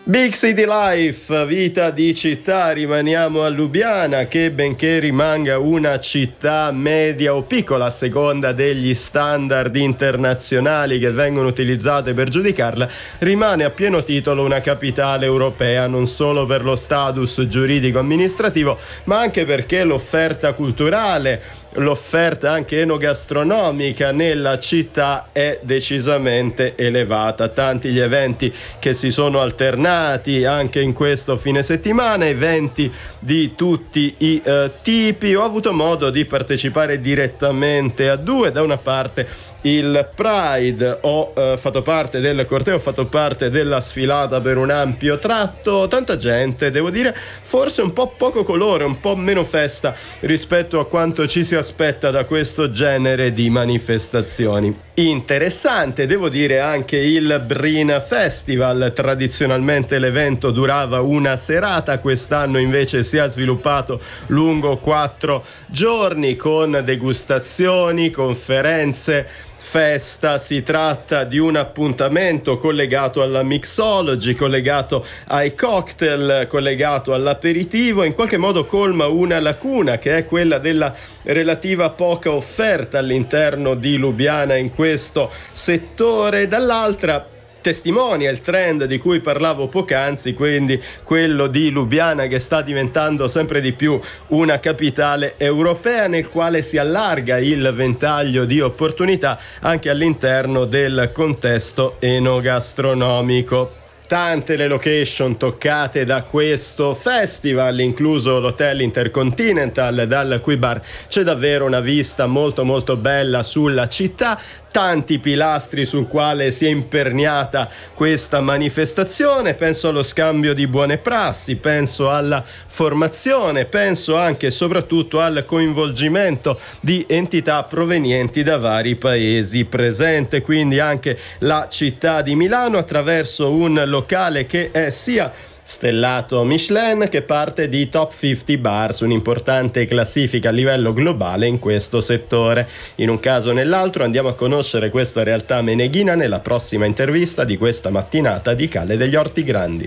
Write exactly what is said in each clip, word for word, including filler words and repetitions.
Big City Life, vita di città, rimaniamo a Lubiana che, benché rimanga una città media o piccola a seconda degli standard internazionali che vengono utilizzati per giudicarla, rimane a pieno titolo una capitale europea, non solo per lo status giuridico amministrativo ma anche perché l'offerta culturale, l'offerta anche enogastronomica nella città è decisamente elevata. Tanti gli eventi che si sono alternati anche in questo fine settimana, eventi di tutti i uh, tipi. Ho avuto modo di partecipare direttamente a due. Da una parte il Pride, ho uh, fatto parte del corteo, ho fatto parte della sfilata per un ampio tratto, tanta gente, devo dire forse un po' poco colore, un po' meno festa rispetto a quanto ci si aspetta da questo genere di manifestazioni. Interessante, devo dire, anche il Brin Festival. Tradizionalmente l'evento durava una serata, quest'anno invece si è sviluppato lungo quattro giorni con degustazioni, conferenze, festa. Si tratta di un appuntamento collegato alla mixology, collegato ai cocktail, collegato all'aperitivo. In qualche modo colma una lacuna che è quella della relativa poca offerta all'interno di Lubiana in questo settore. Dall'altra testimonia il trend di cui parlavo poc'anzi, quindi quello di Lubiana che sta diventando sempre di più una capitale europea, nel quale si allarga il ventaglio di opportunità anche all'interno del contesto enogastronomico. Tante le location toccate da questo festival, incluso l'hotel Intercontinental, dal cui bar c'è davvero una vista molto molto bella sulla città. Tanti pilastri sul quale si è imperniata questa manifestazione. Penso allo scambio di buone prassi, penso alla formazione, penso anche e soprattutto al coinvolgimento di entità provenienti da vari paesi. Presente quindi anche la città di Milano attraverso un locale che è sia stellato Michelin che parte di Top cinquanta Bars, un'importante classifica a livello globale in questo settore. In un caso o nell'altro andiamo a conoscere questa realtà meneghina nella prossima intervista di questa mattinata di Calle degli Orti Grandi.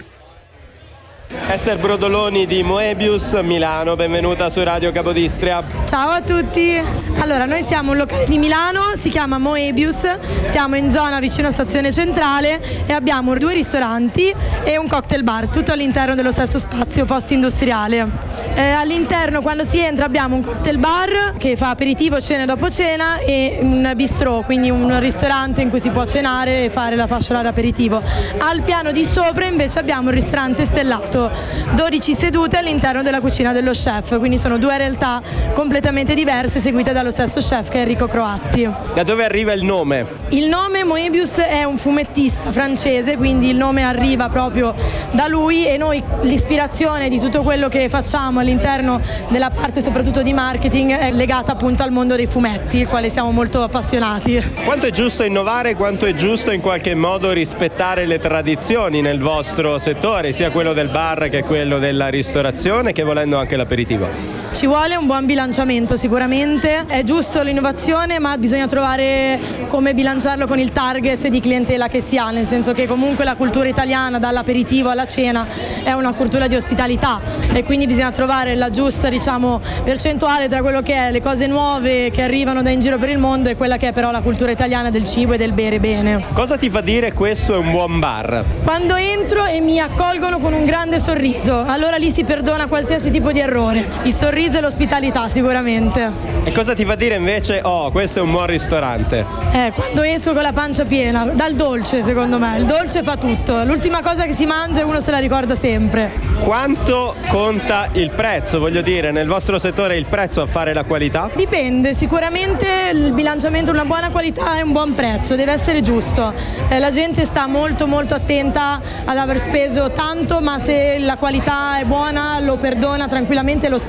Ester Brodoloni di Moebius Milano, benvenuta su Radio Capodistria. Ciao a tutti. Allora, noi siamo un locale di Milano, si chiama Moebius, siamo in zona vicino a Stazione Centrale e abbiamo due ristoranti e un cocktail bar, tutto all'interno dello stesso spazio post-industriale. Eh, all'interno, quando si entra, abbiamo un cocktail bar che fa aperitivo, cena e dopo cena, e un bistrò, quindi un ristorante in cui si può cenare e fare la fascia oraria aperitivo. Al piano di sopra invece abbiamo un ristorante stellato, dodici sedute all'interno della cucina dello chef, quindi sono due realtà completamente diverse seguite dallo stesso chef che è Enrico Croatti. Da dove arriva il nome? Il nome Moebius è un fumettista francese, quindi il nome arriva proprio da lui e noi l'ispirazione di tutto quello che facciamo all'interno della parte soprattutto di marketing è legata appunto al mondo dei fumetti, il quale siamo molto appassionati. Quanto è giusto innovare, quanto è giusto in qualche modo rispettare le tradizioni nel vostro settore, sia quello del bar che quello della ristorazione, che volendo anche l'aperitivo? Ci vuole un buon bilanciamento sicuramente, è giusto l'innovazione ma bisogna trovare come bilanciarlo con il target di clientela che si ha, nel senso che comunque la cultura italiana dall'aperitivo alla cena è una cultura di ospitalità e quindi bisogna trovare la giusta, diciamo, percentuale tra quello che è le cose nuove che arrivano da in giro per il mondo e quella che è però la cultura italiana del cibo e del bere bene. Cosa ti fa dire questo è un buon bar? Quando entro e mi accolgono con un grande sorriso, allora lì si perdona qualsiasi tipo di errore. Il sorriso e l'ospitalità sicuramente. E cosa ti fa dire invece oh questo è un buon ristorante? Eh, quando esco con la pancia piena, dal dolce secondo me, il dolce fa tutto, l'ultima cosa che si mangia e uno se la ricorda sempre. Quanto conta il prezzo? Voglio dire, nel vostro settore il prezzo a fare la qualità? Dipende, sicuramente il bilanciamento una buona qualità è un buon prezzo, deve essere giusto. Eh, la gente sta molto molto attenta ad aver speso tanto, ma se la qualità è buona lo perdona tranquillamente e lo spende volentieri.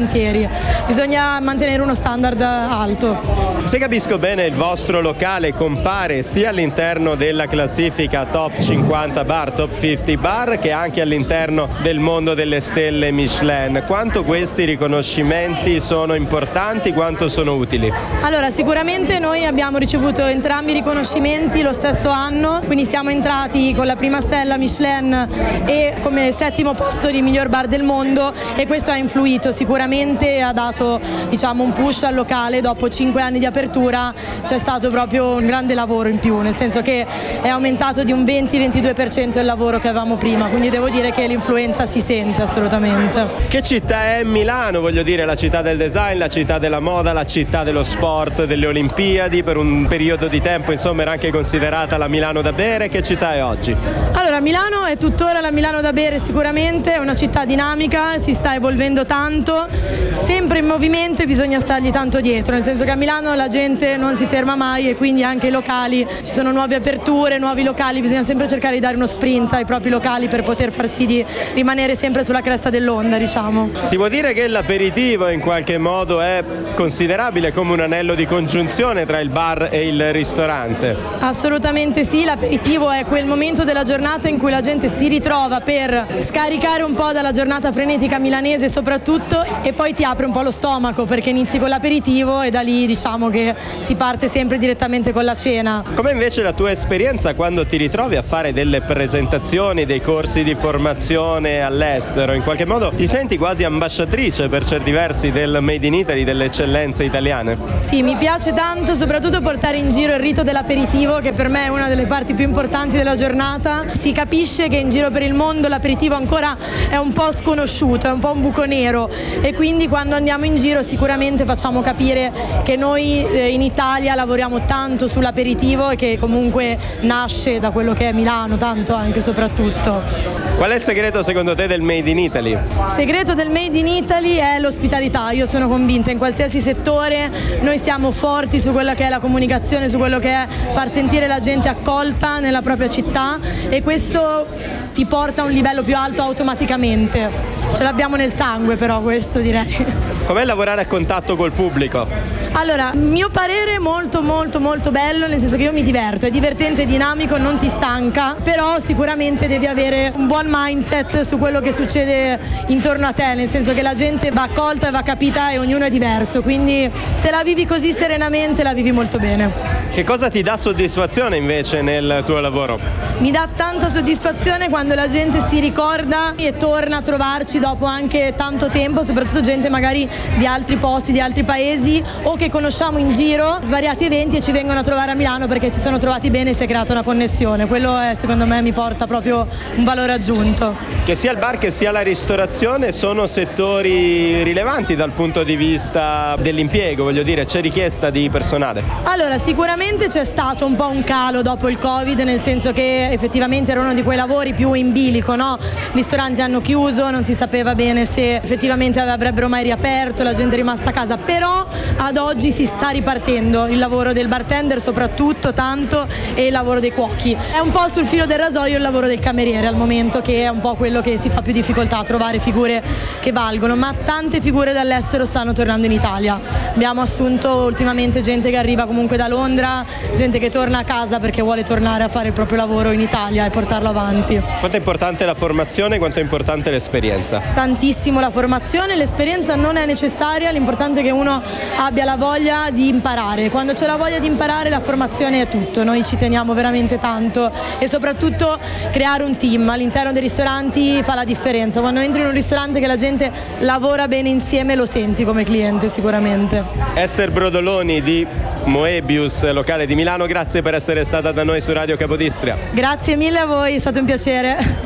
volentieri. Bisogna mantenere uno standard alto. Se capisco bene, il vostro locale compare sia all'interno della classifica top cinquanta bar, top cinquanta bar, che anche all'interno del mondo delle stelle Michelin. Quanto questi riconoscimenti sono importanti, quanto sono utili? Allora, sicuramente noi abbiamo ricevuto entrambi i riconoscimenti lo stesso anno, quindi siamo entrati con la prima stella Michelin e come settimo posto di miglior bar del mondo, e questo ha influito sicuramente, ha dato diciamo un push al locale. Dopo cinque anni di apertura c'è stato proprio un grande lavoro in più, nel senso che è aumentato di un venti ventidue per cento il lavoro che avevamo prima, quindi devo dire che l'influenza si sente assolutamente. Che città è Milano? Voglio dire, la città del design, la città della moda, la città dello sport, delle Olimpiadi, per un periodo di tempo insomma era anche considerata la Milano da bere. Che città è oggi? Allora, Milano è tuttora la Milano da bere sicuramente, è una città dinamica, si sta evolvendo tanto, sempre in movimento e bisogna stargli tanto dietro, nel senso che a Milano la gente non si ferma mai e quindi anche i locali, ci sono nuove aperture, nuovi locali, bisogna sempre cercare di dare uno sprint ai propri locali per poter far sì di rimanere sempre sulla cresta dell'onda, diciamo. Si può dire che l'aperitivo in qualche modo è considerabile come un anello di congiunzione tra il bar e il ristorante? Assolutamente sì, l'aperitivo è quel momento della giornata in cui la gente si ritrova per scaricare un po' dalla giornata frenetica milanese soprattutto, e poi ti apre un po' lo stomaco perché inizi con l'aperitivo e da lì diciamo che si parte sempre direttamente con la cena. Com'è invece la tua esperienza quando ti ritrovi a fare delle presentazioni, dei corsi di formazione all'estero? In qualche modo ti senti quasi ambasciatrice per certi versi del Made in Italy, delle eccellenze italiane? Sì, mi piace tanto soprattutto portare in giro il rito dell'aperitivo, che per me è una delle parti più importanti della giornata. Si capisce che in giro per il mondo l'aperitivo ancora è un po' sconosciuto, è un po' un buco nero, e quindi quando andiamo in giro sicuramente facciamo capire che noi eh, in Italia lavoriamo tanto sull'aperitivo e che comunque nasce da quello che è Milano, tanto anche soprattutto. Qual è il segreto secondo te del Made in Italy? Il segreto del Made in Italy è l'ospitalità, io sono convinta, in qualsiasi settore noi siamo forti su quella che è la comunicazione, su quello che è far sentire la gente accolta nella propria città, e questo ti porta a un livello più alto automaticamente. Ce l'abbiamo nel sangue però questo, direi. Com'è lavorare a contatto col pubblico? Allora, mio parere è molto molto molto bello, nel senso che io mi diverto, è divertente, dinamico, non ti stanca, però sicuramente devi avere un buon mindset su quello che succede intorno a te, nel senso che la gente va accolta e va capita e ognuno è diverso, quindi se la vivi così serenamente la vivi molto bene. Che cosa ti dà soddisfazione invece nel tuo lavoro? Mi dà tanta soddisfazione quando la gente si ricorda e torna a trovarci dopo anche tanto tempo, soprattutto gente magari di altri posti, di altri paesi o che conosciamo in giro, svariati eventi, e ci vengono a trovare a Milano perché si sono trovati bene e si è creata una connessione. Quello è, secondo me mi porta proprio un valore aggiunto. Che sia il bar che sia la ristorazione sono settori rilevanti dal punto di vista dell'impiego, voglio dire, c'è richiesta di personale? Allora, sicuramente c'è stato un po' un calo dopo il Covid, nel senso che effettivamente era uno di quei lavori più in bilico, no? I ristoranti hanno chiuso, non si sapeva bene se effettivamente avrebbero mai riaperto, la gente è rimasta a casa, però ad oggi si sta ripartendo il lavoro del bartender soprattutto tanto, e il lavoro dei cuochi. È un po' sul filo del rasoio il lavoro del cameriere al momento, che è un po' quello che si fa più difficoltà a trovare figure che valgono, ma tante figure dall'estero stanno tornando in Italia. Abbiamo assunto ultimamente gente che arriva comunque da Londra, gente che torna a casa perché vuole tornare a fare il proprio lavoro in Italia e portarlo avanti. Quanto è importante la formazione, quanto è importante l'esperienza? Tantissimo la formazione, l'esperienza non è necessaria, l'importante è che uno abbia la voglia di imparare. Quando c'è la voglia di imparare la formazione è tutto, noi ci teniamo veramente tanto, e soprattutto creare un team all'interno dei ristoranti fa la differenza. Quando entri in un ristorante che la gente lavora bene insieme lo senti come cliente sicuramente. Ester Brodoloni di Moebius, locale di Milano, grazie per essere stata da noi su Radio Capodistria. Grazie mille a voi, è stato un piacere.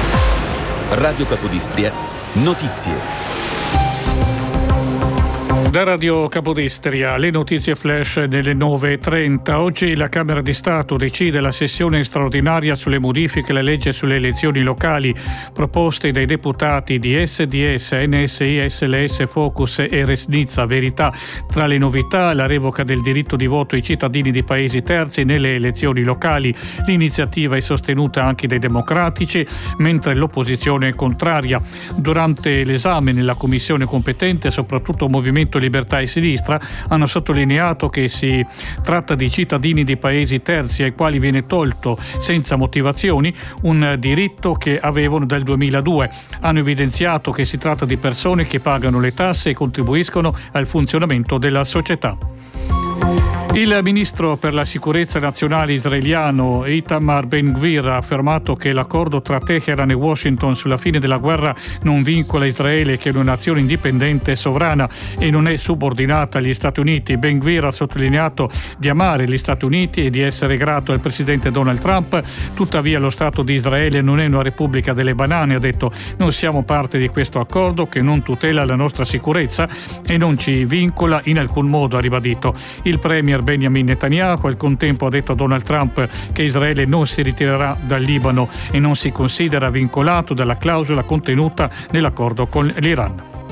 Radio Capodistria, notizie. Da Radio Capodistria, le notizie flash delle nove e trenta. Oggi la Camera di Stato decide la sessione straordinaria sulle modifiche alla legge sulle elezioni locali proposte dai deputati di S D S, N S I, S L S, Focus e Resnizza Verità. Tra le novità, la revoca del diritto di voto ai cittadini di paesi terzi nelle elezioni locali. L'iniziativa è sostenuta anche dai democratici, mentre l'opposizione è contraria. Durante l'esame nella commissione competente, soprattutto Movimento Libertà e Sinistra hanno sottolineato che si tratta di cittadini di paesi terzi ai quali viene tolto senza motivazioni un diritto che avevano dal duemiladue. Hanno evidenziato che si tratta di persone che pagano le tasse e contribuiscono al funzionamento della società. Il ministro per la sicurezza nazionale israeliano Itamar Ben-Gvir ha affermato che l'accordo tra Teheran e Washington sulla fine della guerra non vincola Israele, che è una nazione indipendente e sovrana e non è subordinata agli Stati Uniti. Ben-Gvir ha sottolineato di amare gli Stati Uniti e di essere grato al presidente Donald Trump. Tuttavia lo Stato di Israele non è una repubblica delle banane, ha detto. Non siamo parte di questo accordo che non tutela la nostra sicurezza e non ci vincola in alcun modo, ha ribadito. Il premier Benjamin Netanyahu al contempo ha detto a Donald Trump che Israele non si ritirerà dal Libano e non si considera vincolato dalla clausola contenuta nell'accordo con l'Iran.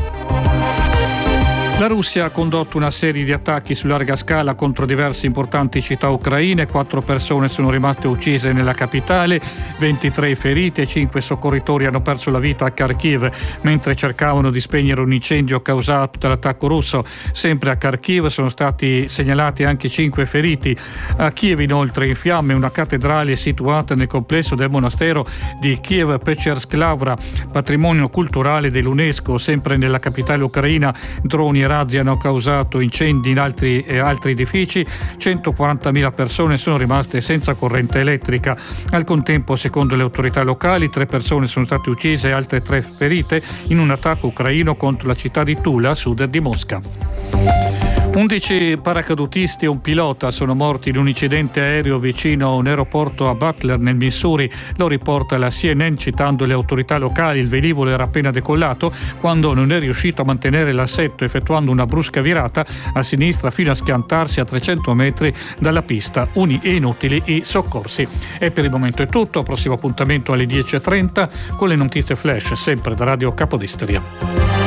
La Russia ha condotto una serie di attacchi su larga scala contro diverse importanti città ucraine. Quattro persone sono rimaste uccise nella capitale, ventitré feriti e cinque soccorritori hanno perso la vita a Kharkiv mentre cercavano di spegnere un incendio causato dall'attacco russo. Sempre a Kharkiv sono stati segnalati anche cinque feriti. A Kiev inoltre in fiamme una cattedrale situata nel complesso del monastero di Kiev-Pečersk-Lavra, patrimonio culturale dell'UNESCO. Sempre nella capitale ucraina droni razzi hanno causato incendi in altri, eh, altri edifici. centoquarantamila persone sono rimaste senza corrente elettrica. Al contempo, secondo le autorità locali, tre persone sono state uccise e altre tre ferite in un attacco ucraino contro la città di Tula, a sud di Mosca. undici paracadutisti e un pilota sono morti in un incidente aereo vicino a un aeroporto a Butler, nel Missouri. Lo riporta la C N N citando le autorità locali. Il velivolo era appena decollato quando non è riuscito a mantenere l'assetto, effettuando una brusca virata a sinistra fino a schiantarsi a trecento metri dalla pista. Uni e inutili i soccorsi. E per il momento è tutto. Prossimo appuntamento alle dieci e trenta con le notizie flash, sempre da Radio Capodistria.